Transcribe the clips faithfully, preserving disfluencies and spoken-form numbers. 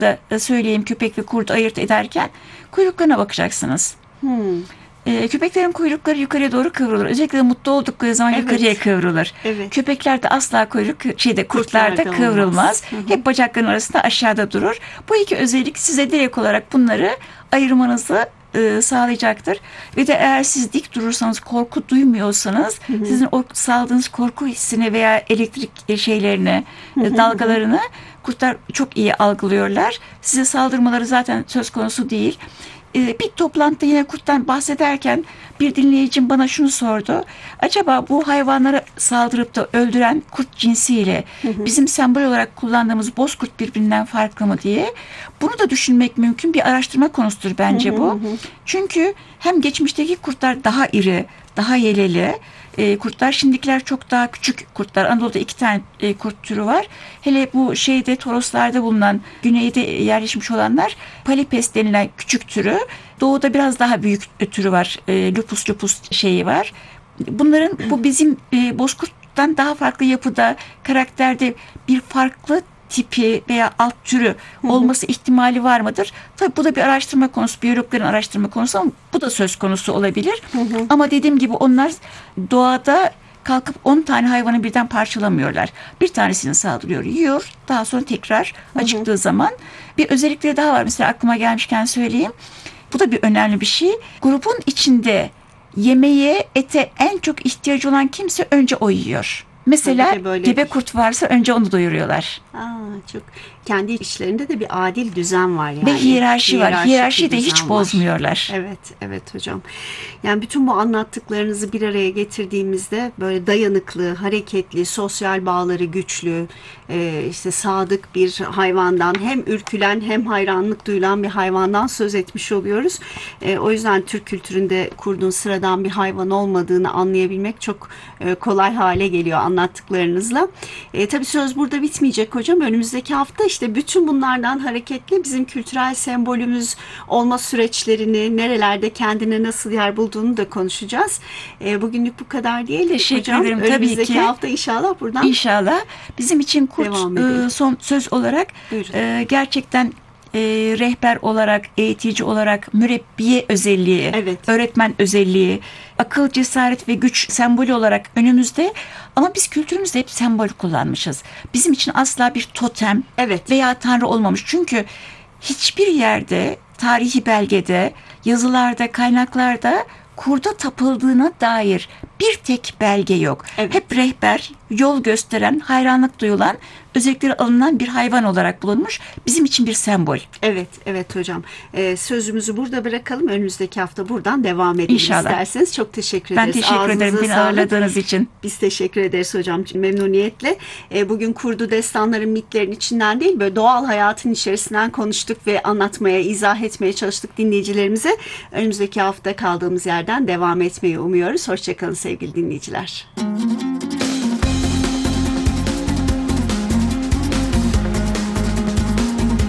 da söyleyeyim, köpek ve kurdu ayırt ederken kuyruklarına bakacaksınız. Hmm. Ee, köpeklerin kuyrukları yukarıya doğru kıvrılır. Özellikle de mutlu oldukları zaman Evet. yukarıya kıvrılır. Evet. Köpeklerde asla kuyruk, şeyde kurtlarda Kurtlarda kıvrılmaz. olmaz. Hı hı. Hep bacakların arasında aşağıda durur. Bu iki özellik size direkt olarak bunları ayırmanızı e, sağlayacaktır. Ve de eğer siz dik durursanız, korku duymuyorsanız, Hı hı. sizin o saldığınız korku hissini veya elektrik şeylerini, e, dalgalarını kurtlar çok iyi algılıyorlar. Size saldırmaları zaten söz konusu değil. E, bir toplantıda yine kurttan bahsederken bir dinleyicim bana şunu sordu. Acaba bu hayvanlara saldırıp da öldüren kurt cinsiyle bizim sembol olarak kullandığımız bozkurt birbirinden farklı mı diye. Bunu da düşünmek mümkün, bir araştırma konusudur bence bu. Çünkü hem geçmişteki kurtlar daha iri, daha yeleli. E, kurtlar, şimdikiler çok daha küçük kurtlar. Anadolu'da iki tane e, kurt türü var. Hele bu şeyde, Toroslarda bulunan, güneyde yerleşmiş olanlar Palipes denilen küçük türü. Doğuda biraz daha büyük türü var. E, lupus lupus şeyi var. Bunların, bu bizim e, bozkurttan daha farklı yapıda, karakterde bir farklı tipi veya alt türü olması ihtimali var mıdır? Tabii bu da bir araştırma konusu, biyologların araştırma konusu, ama bu da söz konusu olabilir. Hı hı. Ama dediğim gibi onlar doğada kalkıp on tane hayvanı birden parçalamıyorlar. Bir tanesini saldırıyor, yiyor. Daha sonra tekrar acıktığı hı hı. zaman bir özellikleri daha var. Mesela aklıma gelmişken söyleyeyim. Bu da bir önemli bir şey. Grubun içinde yemeğe, ete en çok ihtiyacı olan kimse önce o yiyor. Mesela gebe kurt varsa önce onu doyuruyorlar. Aa, çok kendi işlerinde de bir adil düzen var yani. Ve hiyerarşi var. Hiyerarşi de hiç var. bozmuyorlar. Evet, evet hocam. Yani bütün bu anlattıklarınızı bir araya getirdiğimizde böyle dayanıklı, hareketli, sosyal bağları güçlü, e, işte sadık bir hayvandan, hem ürkülen hem hayranlık duyulan bir hayvandan söz etmiş oluyoruz. E, o yüzden Türk kültüründe kurdun sıradan bir hayvan olmadığını anlayabilmek çok e, kolay hale geliyor anlattıklarınızla. E, tabii söz burada bitmeyecek hocam. Önümüzdeki hafta işte bütün bunlardan hareketli bizim kültürel sembolümüz olma süreçlerini, nerelerde kendine nasıl yer bulduğunu da konuşacağız. E, bugünlük bu kadar diyelim. Teşekkür hocam. ederim. Önümüzdeki Tabii ki. hafta inşallah buradan. İnşallah. Bizim için kurt e, son söz olarak e, gerçekten e, rehber olarak, eğitici olarak, mürebbiye özelliği, evet. öğretmen özelliği, akıl, cesaret ve güç sembolü olarak önümüzde. Ama biz kültürümüzde hep sembol kullanmışız. Bizim için asla bir totem evet. veya tanrı olmamış. Çünkü hiçbir yerde, tarihi belgede, yazılarda, kaynaklarda kurda tapıldığına dair bir tek belge yok. Evet. Hep rehber, yol gösteren, hayranlık duyulan, özellikleri alınan bir hayvan olarak bulunmuş. Bizim için bir sembol. Evet, evet hocam. Ee, sözümüzü burada bırakalım. Önümüzdeki hafta buradan devam edelim İnşallah. isterseniz. Çok teşekkür ben ederiz. Ben teşekkür Ağzınıza ederim beni sağlık. ağırladığınız için. Biz teşekkür ederiz hocam, memnuniyetle. Ee, bugün kurdu destanların, mitlerin içinden değil, böyle doğal hayatın içerisinden konuştuk ve anlatmaya, izah etmeye çalıştık dinleyicilerimize. Önümüzdeki hafta kaldığımız yerden devam etmeyi umuyoruz. Hoşçakalın sevgili dinleyiciler.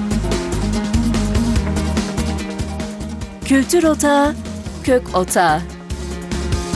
Kültür Otağı, Kök Otağı.